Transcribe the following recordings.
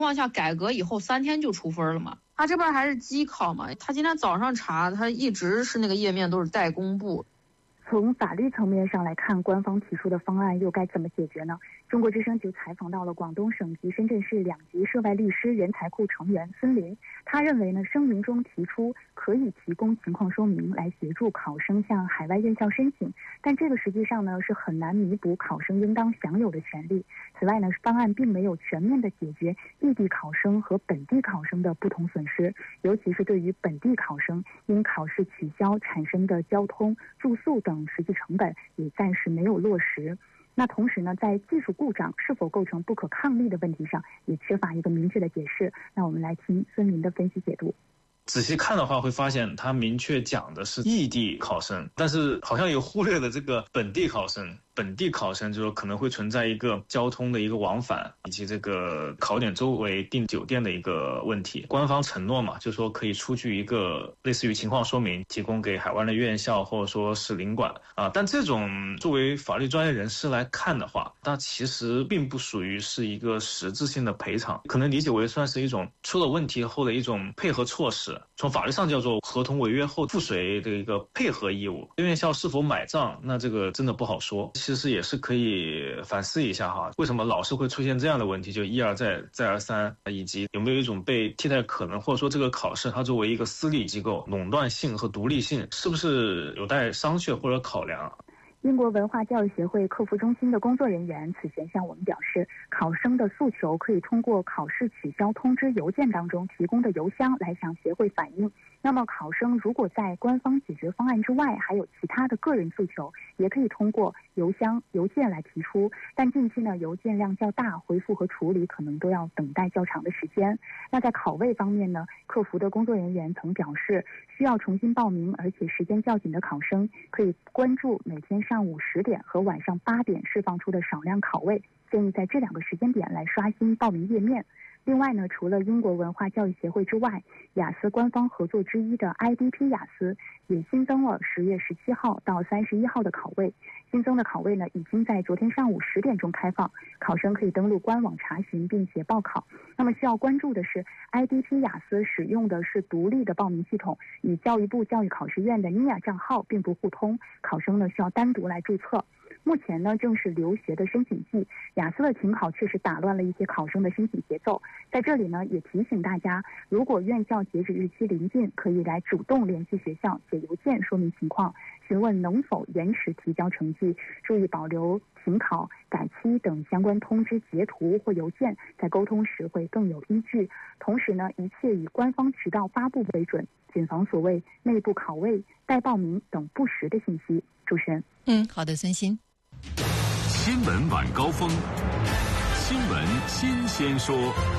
况下，改革以后3天就出分了嘛。他这边还是机考嘛，他今天早上查，他一直是那个页面都是待公布。 从法律层面上来看，官方提出的方案又该怎么解决呢？中国之声就采访到了广东省及深圳市2级涉外律师人才库成员孙林。他认为呢，声明中提出可以提供情况说明来协助考生向海外院校申请，但这个实际上呢是很难弥补考生应当享有的权利。此外呢，方案并没有全面的解决异地考生和本地考生的不同损失，尤其是对于本地考生因考试取消产生的交通、住宿等实际成本也暂时没有落实。那同时呢，在技术故障是否构成不可抗力的问题上，也缺乏一个明确的解释。那我们来听孙明的分析解读。 仔细看的话，会发现他明确讲的是异地考生，但是好像也忽略了这个本地考生。本地考生就是可能会存在一个交通的一个往返，以及这个考点周围订酒店的一个问题。官方承诺嘛，就说可以出具一个类似于情况说明，提供给海外的院校或者说是领馆啊。但这种作为法律专业人士来看的话，它其实并不属于是一个实质性的赔偿，可能理解为算是一种出了问题后的一种配合措施。从法律上叫做合同违约后附随的一个配合义务。院校是否买账，那这个真的不好说。其实也是可以反思一下哈，为什么老是会出现这样的问题，就一而再再而三，以及有没有一种被替代可能，或者说这个考试它作为一个私立机构，垄断性和独立性是不是有待商榷或者考量。 英国文化教育协会客服中心的工作人员此前向我们表示，考生的诉求可以通过考试取消通知邮件当中提供的邮箱来向协会反映。那么考生如果在官方解决方案之外还有其他的个人诉求，也可以通过邮件来提出，但近期呢邮件量较大，回复和处理可能都要等待较长的时间。那在考位方面呢，客服的工作人员曾表示，需要重新报名而且时间较紧的考生可以关注每天上午10点和晚上8点释放出的少量考位，建议在这2个时间点来刷新报名页面。另外呢，除了英国文化教育协会之外，雅思官方合作之一的 IDP 雅思也新增了10月17号到31号的考位。新增的考位呢，已经在昨天上午10点钟开放，考生可以登录官网查询并且报考。那么需要关注的是 ，IDP 雅思使用的是独立的报名系统，与教育部教育考试院的 NIA 账号并不互通，考生呢需要单独来注册。目前呢正是留学的申请季，雅思的停考确实打乱了一些考生的申请节奏。在这里呢也提醒大家，如果院校截止日期临近，可以来主动联系学校，写邮件说明情况，询问能否延迟提交成绩，注意保留停考、改期等相关通知截图或邮件，在沟通时会更有依据。同时呢，一切以官方渠道发布为准，谨防所谓内部考位、待报名等不实的信息。主持人， 好的，孙鑫。 新闻晚高峰，新闻新鲜说。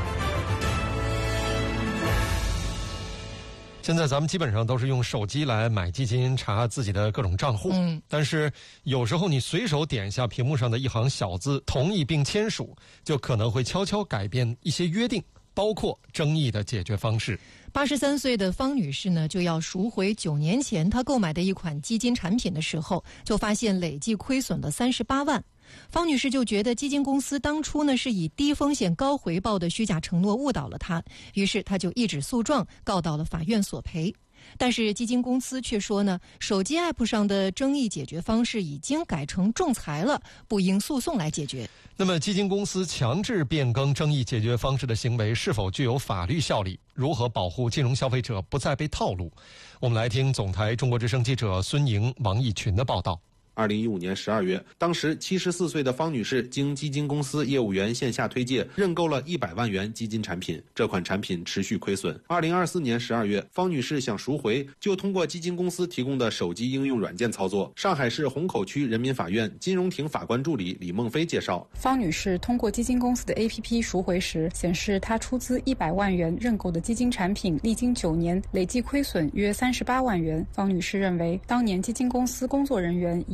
现在咱们基本上都是用手机来买基金，查自己的各种账户。但是有时候你随手点一下屏幕上的一行小字，同意并签署，就可能会悄悄改变一些约定，包括争议的解决方式。 83岁的方女士呢，就要赎回9年前她购买的一款基金产品的时候，就发现累计亏损了38万。方女士就觉得基金公司当初呢是以低风险高回报的虚假承诺误导了她，于是她就一纸诉状告到了法院索赔。但是基金公司却说呢，手机 App 上的争议解决方式已经改成仲裁了，不应诉讼来解决。 那么基金公司强制变更争议解决方式的行为是否具有法律效力？如何保护金融消费者不再被套路？我们来听总台中国之声记者孙莹、王义群的报道。 2015年12月，当时74岁的方女士经基金公司业务员线下推介认购了100万元基金产品，这款产品持续亏损。2024年12月，方女士想赎回，就通过基金公司提供的手机应用软件操作。上海市虹口区人民法院金融庭法官助理李梦飞介绍， 方女士通过基金公司的 APP 赎回时，显示她出资100万元认购的基金产品，历经9年累计亏损约38万元。方女士认为，当年基金公司工作人员以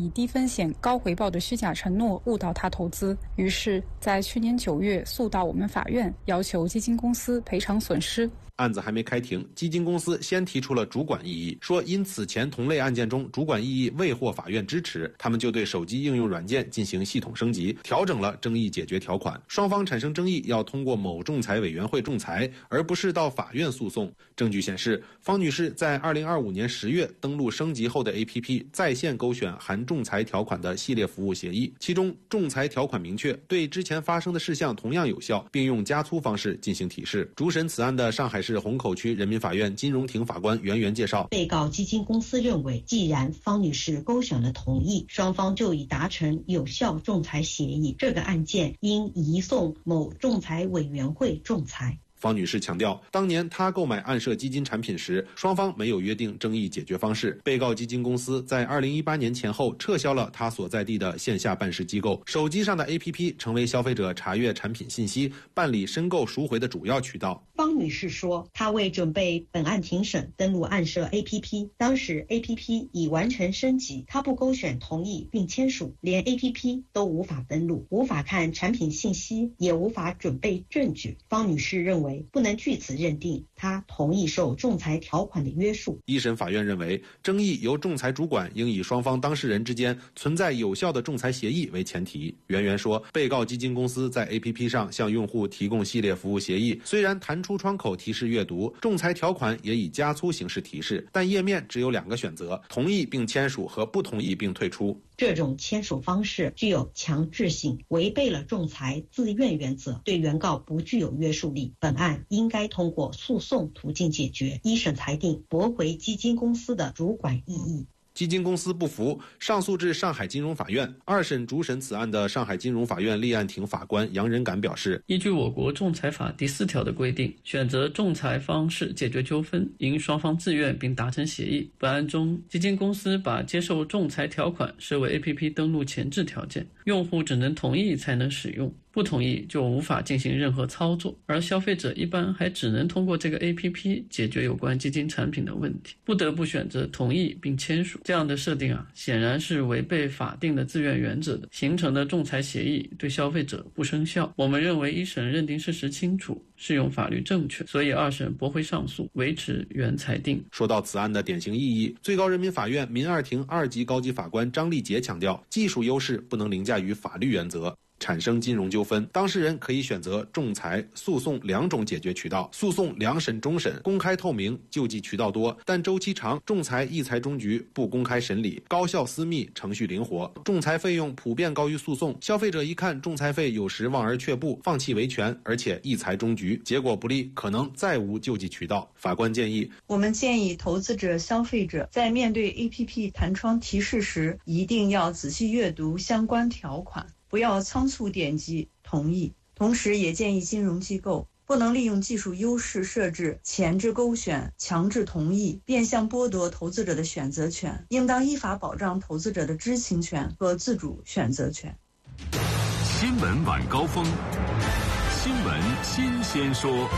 以低风险高回报的虚假承诺误导他投资，于是在去年9月诉到我们法院，要求基金公司赔偿损失。 案子还没开庭，基金公司先提出了主管异议，说因此前同类案件中主管异议未获法院支持，他们就对手机应用软件进行系统升级，调整了争议解决条款。双方产生争议要通过某仲裁委员会仲裁，而不是到法院诉讼。证据显示，方女士在2025年10月登录升级后的 APP 在线勾选含仲裁条款的系列服务协议，其中仲裁条款明确对之前发生的事项同样有效，并用加粗方式进行提示。主审此案的上海市虹口区人民法院金融庭法官袁介绍， 被告基金公司认为，既然方女士勾选了同意，双方就已达成有效仲裁协议，这个案件应移送某仲裁委员会仲裁。 方女士强调，当年她购买暗设基金产品时，双方没有约定争议解决方式。被告基金公司在2018年前后撤销了她所在地的线下办事机构，手机上的 APP 成为消费者查阅产品信息、办理申购赎回的主要渠道。 方女士说，她为准备本案庭审，登录暗设 APP， 当时 APP 已完成升级，她不勾选同意并签署，连 APP 都无法登录，无法看产品信息，也无法准备证据。方女士认为，不能据此认定他同意受仲裁条款的约束。 一审法院认为，争议由仲裁主管应以双方当事人之间存在有效的仲裁协议为前提。袁说，被告基金公司在 APP 上向用户提供系列服务协议，虽然弹出窗口提示阅读，仲裁条款也以加粗形式提示，但页面只有2个选择：同意并签署和不同意并退出。 这种签署方式具有强制性，违背了仲裁自愿原则，对原告不具有约束力。本案应该通过诉讼途径解决。一审裁定驳回基金公司的主管异议。 基金公司不服，上诉至上海金融法院。2审主审此案的上海金融法院立案庭法官杨仁感表示， 依据我国仲裁法第4条的规定，选择仲裁方式解决纠纷，应双方自愿并达成协议。本案中，基金公司把接受仲裁条款设为 APP 登录前置条件，用户只能同意才能使用，不同意就无法进行任何操作，而消费者一般还只能通过这个 APP 解决有关基金产品的问题，不得不选择同意并签署。这样的设定显然是违背法定的自愿原则的，形成的仲裁协议对消费者不生效。我们认为一审认定事实清楚，适用法律正确，所以2审驳回上诉，维持原裁定。 说到此案的典型意义，最高人民法院民2庭2级高级法官张立杰强调，技术优势不能凌驾于法律原则。产生金融纠纷，当事人可以选择仲裁、诉讼2种解决渠道。诉讼2审终审，公开透明，救济渠道多，但周期长；仲裁一裁终局，不公开审理，高效私密，程序灵活。仲裁费用普遍高于诉讼，消费者一看仲裁费有时望而却步，放弃维权，而且一裁终局，结果不利，可能再无救济渠道。法官建议， 我们建议投资者、消费者在面对 APP 弹窗提示时，一定要仔细阅读相关条款，不要仓促点击同意。同时也建议金融机构不能利用技术优势设置前置勾选、强制同意，变相剥夺投资者的选择权，应当依法保障投资者的知情权和自主选择权。 新闻晚高峰，新闻新鲜说。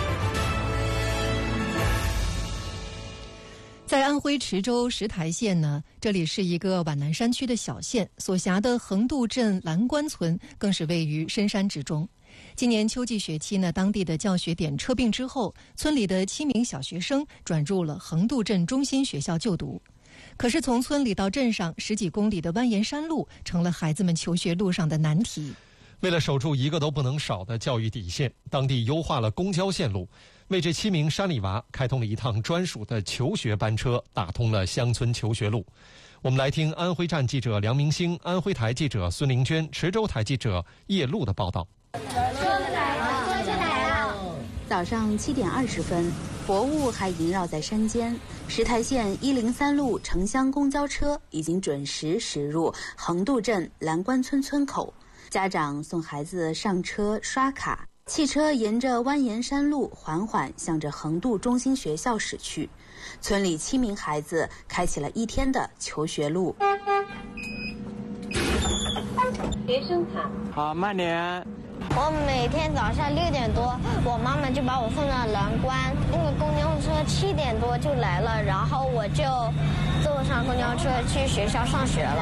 在安徽池州石台县呢，这里是一个皖南山区的小县，所辖的横渡镇蓝关村更是位于深山之中。今年秋季学期呢，当地的教学点撤并之后，村里的7名小学生转入了横渡镇中心学校就读。可是从村里到镇上10几公里的蜿蜒山路，成了孩子们求学路上的难题。 为了守住一个都不能少的教育底线，当地优化了公交线路，为这7名山里娃开通了一趟专属的求学班车，打通了乡村求学路。我们来听安徽站记者梁明星、安徽台记者孙玲娟、池州台记者叶璐的报道。 早上7点20分，薄雾还萦绕在山间，石台县103路城乡公交车已经准时驶入横渡镇蓝关村村口。家长送孩子上车刷卡，汽车沿着蜿蜒山路缓缓向着横渡中心学校驶去。村里7名孩子开启了1天的求学路。 学生卡。 好，慢点。 我每天早上6点多，我妈妈就把我送到蓝关，那个公交车7点多就来了，然后我就坐上公交车去学校上学了。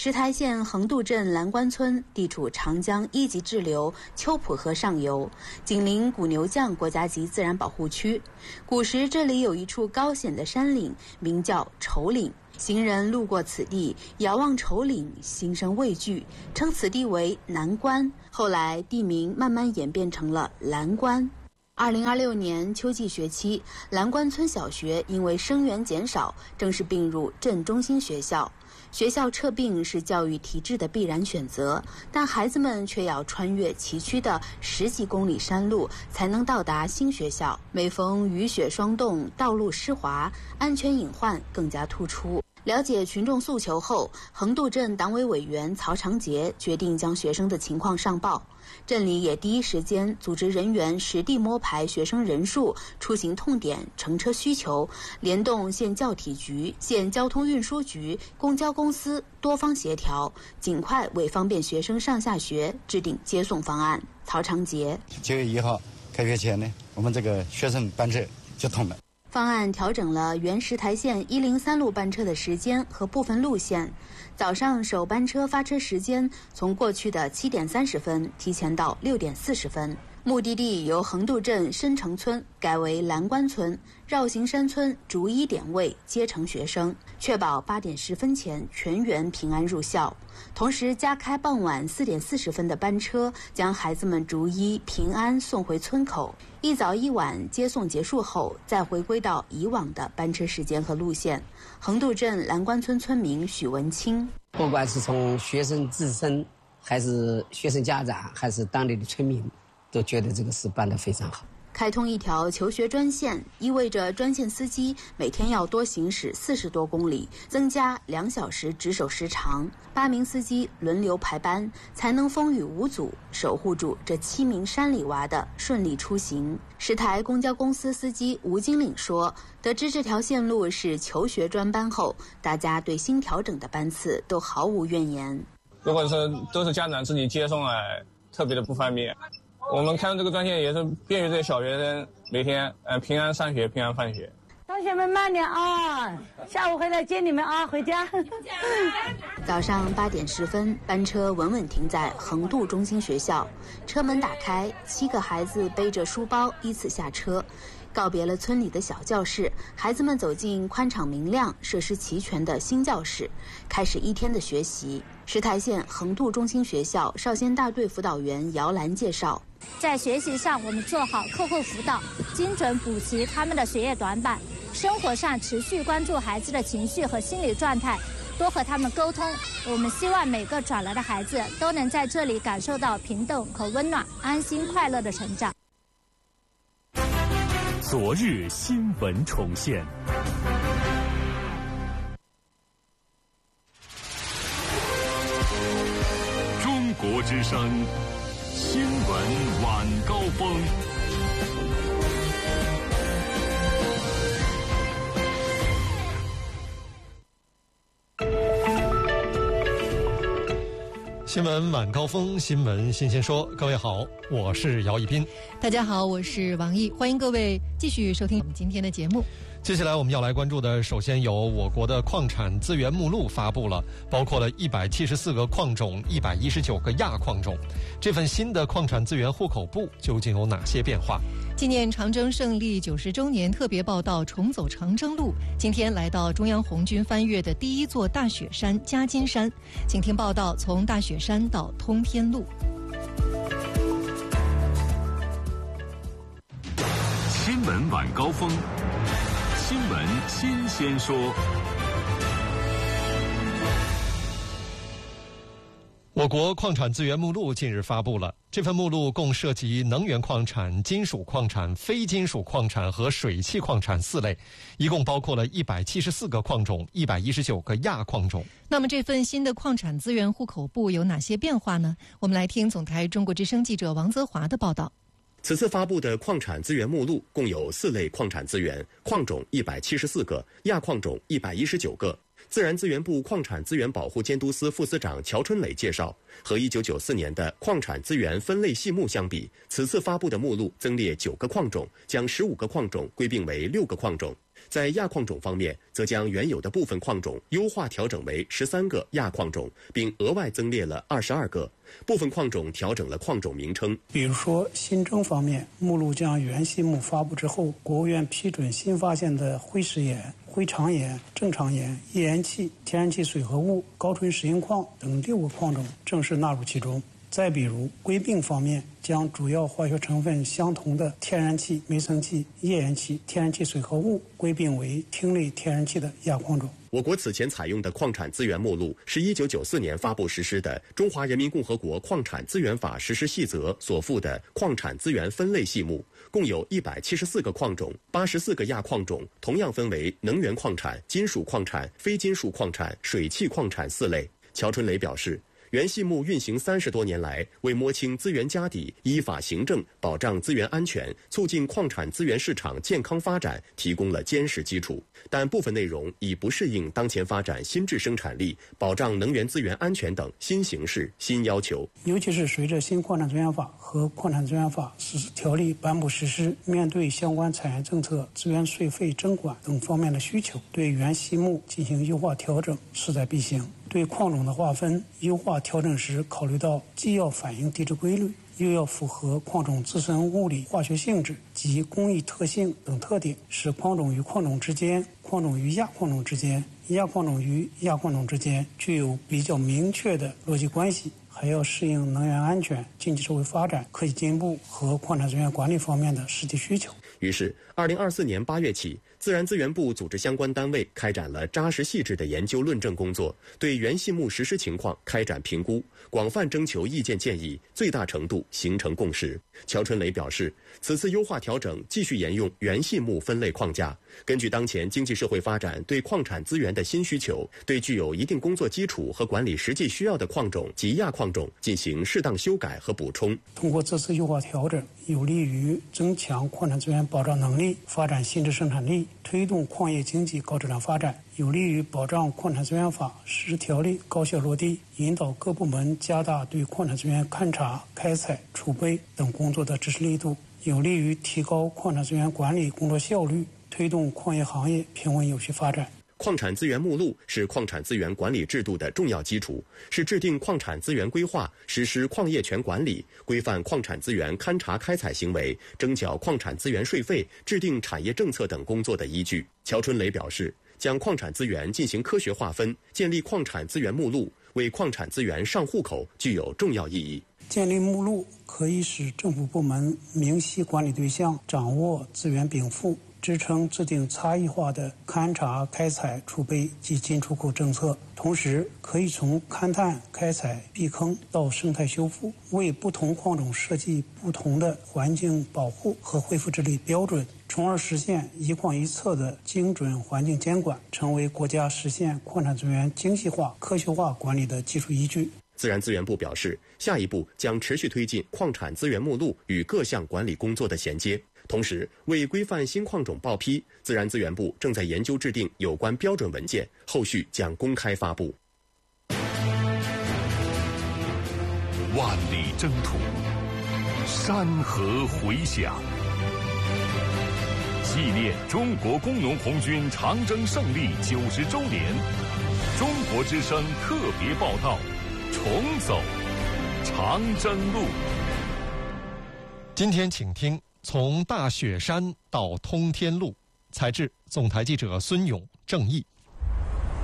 石台县横渡镇蓝关村地处长江一级支流秋浦河上游，紧邻古牛降国家级自然保护区。古时这里有一处高险的山岭，名叫丑岭。行人路过此地，遥望丑岭，心生畏惧，称此地为南关。后来地名慢慢演变成了蓝关。2026年秋季学期，蓝关村小学因为生源减少，正式并入镇中心学校。学校撤并是教育体制的必然选择，但孩子们却要穿越崎岖的10几公里山路才能到达新学校。每逢雨雪霜冻，道路湿滑，安全隐患更加突出。了解群众诉求后，横渡镇党委委员曹长杰决定将学生的情况上报。镇里也第一时间组织人员实地摸排学生人数、出行痛点、乘车需求，联动县教体局、县交通运输局、公交公司多方协调，尽快为方便学生上下学制定接送方案。曹长杰 9月1号开学前呢，我们这个学生班车就通了。 方案调整了原石台县103路班车的时间和部分路线，早上首班车发车时间从过去的7点30分提前到6点40分。目的地由横渡镇深城村改为蓝关村，绕行山村逐一点位接乘学生，确保8点10分前全员平安入校。同时加开傍晚4点40分的班车，将孩子们逐一平安送回村口。一早一晚接送结束后，再回归到以往的班车时间和路线。横渡镇蓝关村村民许文清， 不管是从学生自身，还是学生家长，还是当地的村民，都觉得这个事办得非常好。 开通一条求学专线，意味着专线司机每天要多行驶40多公里，增加2小时值守时长。8名司机轮流排班，才能风雨无阻守护住这7名山里娃的顺利出行。石台公交公司司机吴金岭说，得知这条线路是求学专班后，大家对新调整的班次都毫无怨言。 如果说都是家长自己接送来，特别的不方便。我们开的这个专线也是便于这些小学生每天平安上学、平安放学。 同学们慢点啊，下午回来接你们啊，回家。 早上8点10分，班车稳稳停在横渡中心学校，车门打开，7个孩子背着书包依次下车。告别了村里的小教室，孩子们走进宽敞明亮、设施齐全的新教室，开始一天的学习。石台县横渡中心学校少先大队辅导员姚兰介绍， 在学习上我们做好课后辅导，精准补齐他们的学业短板，生活上持续关注孩子的情绪和心理状态，多和他们沟通。我们希望每个转来的孩子都能在这里感受到平等和温暖，安心快乐的成长。 昨日新闻重现。中国之声新闻晚高峰。 新闻晚高峰，新闻新鲜说。各位好，我是姚一斌。 大家好，我是王毅，欢迎各位继续收听我们今天的节目。 接下来我们要来关注的，首先有我国的矿产资源目录发布了，包括了174个矿种、119个亚矿种。这份新的矿产资源户口簿究竟有哪些变化？ 纪念长征胜利90周年特别报道重走长征路，今天来到中央红军翻越的第一座大雪山夹金山，请听报道从大雪山到通天路。 新闻晚高峰，新闻新鲜说。 我国矿产资源目录近日发布了，这份目录共涉及能源矿产、金属矿产、非金属矿产和水汽矿产4类，一共包括了174个矿种、119个亚矿种。 那么这份新的矿产资源户口簿有哪些变化呢？我们来听总台中国之声记者王泽华的报道。 此次发布的矿产资源目录共有4类矿产资源，矿种174个，亚矿种119个。自然资源部矿产资源保护监督司副司长乔春磊介绍，和1994年的矿产资源分类细目相比，此次发布的目录增列9个矿种，将15个矿种归并为6个矿种。 在亚矿种方面，则将原有的部分矿种优化调整为13个亚矿种，并额外增列了22个。部分矿种调整了矿种名称， 比如说新增方面，目录将原细目发布之后，国务院批准新发现的灰石岩、灰长岩、正常岩、页岩气、天然气水合物、高纯石英矿等6个矿种正式纳入其中。再比如归并方面，将主要化学成分相同的天然气、煤层气、页岩气、天然气水合物归并为烃类天然气的亚矿种。 我国此前采用的矿产资源目录是1994年发布实施的《中华人民共和国矿产资源法实施细则》所附的矿产资源分类细目，共有174个矿种、84个亚矿种，同样分为能源矿产、金属矿产、非金属矿产、水汽矿产4类。乔春雷表示，原细目运行30多年来，为摸清资源家底、依法行政、保障资源安全、促进矿产资源市场健康发展提供了坚实基础。但部分内容已不适应当前发展新质生产力、保障能源资源安全等新形势、新要求。 尤其是随着新矿产资源法和矿产资源法实施条例颁布实施，面对相关产业政策、资源税费征管等方面的需求，对原细目进行优化调整势在必行。对矿种的划分优化调整时，考虑到既要反映地质规律，又要符合矿种自身物理化学性质及工艺特性等特点，使矿种与矿种之间、矿种与亚矿种之间、亚矿种与亚矿种之间具有比较明确的逻辑关系，还要适应能源安全、经济社会发展、科技进步和矿产资源管理方面的实际需求。 于是2024年8月起，自然资源部组织相关单位开展了扎实细致的研究论证工作，对原细目实施情况开展评估，广泛征求意见建议，最大程度形成共识。乔春雷表示，此次优化调整继续沿用原细目分类框架，根据当前经济社会发展对矿产资源的新需求，对具有一定工作基础和管理实际需要的矿种及亚矿种进行适当修改和补充。 通过这次优化调整，有利于增强矿产资源保障能力，发展新质生产力，推动矿业经济高质量发展，有利于保障矿产资源法实施条例高效落地，引导各部门加大对矿产资源勘查、开采、储备等工作的支持力度，有利于提高矿产资源管理工作效率，推动矿业行业平稳有序发展。 矿产资源目录是矿产资源管理制度的重要基础，是制定矿产资源规划、实施矿业权管理、规范矿产资源勘查开采行为、征缴矿产资源税费、制定产业政策等工作的依据。乔春雷表示，将矿产资源进行科学划分，建立矿产资源目录，为矿产资源上户口具有重要意义。 建立目录可以使政府部门明晰管理对象，掌握资源禀赋，支撑制定差异化的勘查、开采、储备及进出口政策，同时可以从勘探、开采、避坑到生态修复，为不同矿种设计不同的环境保护和恢复治理标准，从而实现一矿一策的精准环境监管，成为国家实现矿产资源精细化、科学化管理的基础依据。 自然资源部表示，下一步将持续推进矿产资源目录与各项管理工作的衔接，同时为规范新矿种报批，自然资源部正在研究制定有关标准文件，后续将公开发布。 万里征途，山河回响，纪念中国工农红军长征胜利90周年，中国之声特别报道，重走长征路。 今天请听从大雪山到通天路，采制总台记者孙勇、郑毅。